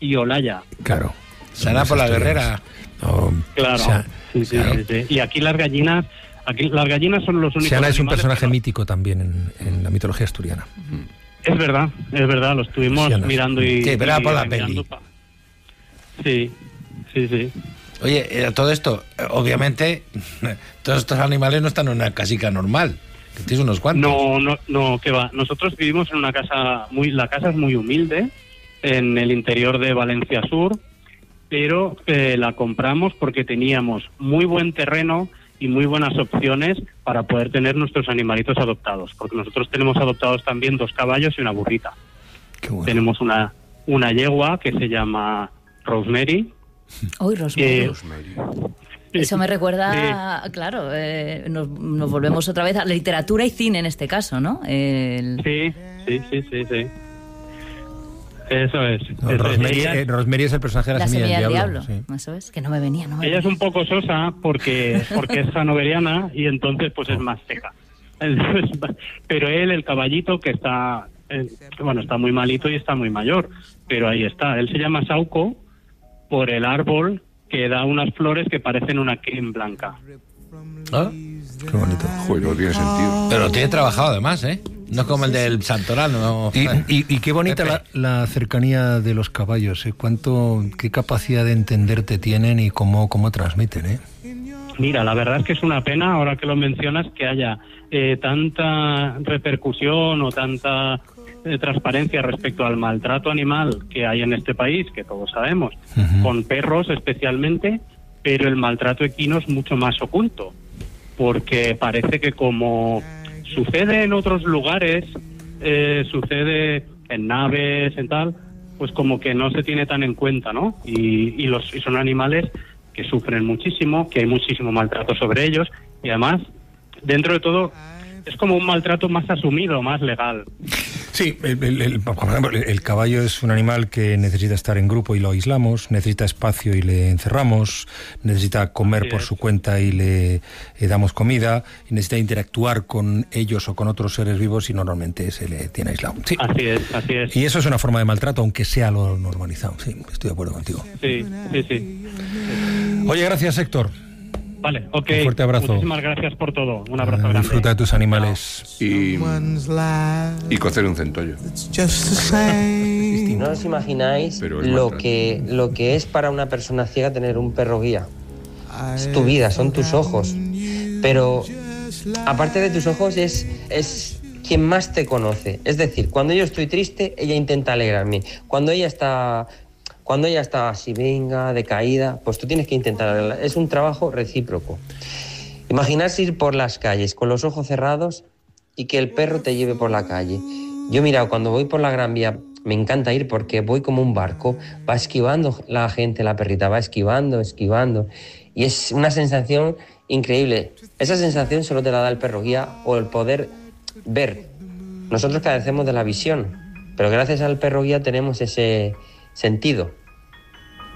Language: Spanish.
y Olaya. Claro. Será por la guerrera. No, Claro. Sí. Y aquí las gallinas son los únicos. Siana es un animales personaje que no- mítico también en la mitología asturiana. Es verdad, lo estuvimos Siana. mirando y... Sí, pero era por la mirando peli. Sí. Oye, todo esto, obviamente, todos estos animales no están en una casica normal, que tienes unos cuantos. No, que va. Nosotros vivimos en una casa la casa es muy humilde, en el interior de Valencia Sur, pero la compramos porque teníamos muy buen terreno y muy buenas opciones para poder tener nuestros animalitos adoptados, porque nosotros tenemos adoptados también 2 caballos y una burrita. Qué bueno. Tenemos una yegua que se llama Rosemary. Uy, Rosemary. Rosemary. Eso me recuerda, claro, nos volvemos otra vez a la literatura y cine en este caso, ¿no? Sí. Eso es. No, Rosemary es el personaje de la semilla del diablo. Sí. Eso es, que no me venía. Ella es un poco sosa porque es hanoveriana y entonces pues es más seca. Pero el caballito que está muy malito y está muy mayor, pero ahí está. Él se llama Sauco por el árbol que da unas flores que parecen una crin blanca. ¿Ah? Qué bonito. Joder, no tiene sentido. Pero lo tiene trabajado además, ¿eh? No es como el del Santoral, no. Y qué bonita la cercanía de los caballos, ¿eh? Qué capacidad de entenderte tienen y cómo transmiten, ¿eh? Mira, la verdad es que es una pena, ahora que lo mencionas, que haya tanta repercusión o tanta transparencia respecto al maltrato animal que hay en este país, que todos sabemos, con perros especialmente, pero el maltrato equino es mucho más oculto, porque parece que como sucede en otros lugares, sucede en naves, en tal, pues como que no se tiene tan en cuenta, ¿no? Y son animales que sufren muchísimo, que hay muchísimo maltrato sobre ellos, y además, dentro de todo, es como un maltrato más asumido, más legal. Sí, por ejemplo, el caballo es un animal que necesita estar en grupo y lo aislamos, necesita espacio y le encerramos, necesita comer por su cuenta y le damos comida, y necesita interactuar con ellos o con otros seres vivos y normalmente se le tiene aislado. Sí. Así es. Y eso es una forma de maltrato, aunque sea lo normalizado. Sí, estoy de acuerdo contigo. Sí. Oye, gracias, Héctor. Vale, ok. Un fuerte abrazo. Muchísimas gracias por todo. Un abrazo grande. Disfruta de tus animales. Y cocer un centollo. No os imagináis Pero es lo que es para una persona ciega tener un perro guía. Es tu vida, son tus ojos. Pero aparte de tus ojos es quien más te conoce. Es decir, cuando yo estoy triste, ella intenta alegrarme. Cuando ella está así, venga, decaída, pues tú tienes que intentar arreglar. Es un trabajo recíproco. Imaginarse ir por las calles con los ojos cerrados y que el perro te lleve por la calle. Yo, mira, cuando voy por la Gran Vía, me encanta ir porque voy como un barco, va esquivando la gente, la perrita va esquivando, y es una sensación increíble. Esa sensación solo te la da el perro guía o el poder ver. Nosotros carecemos de la visión, pero gracias al perro guía tenemos ese sentido.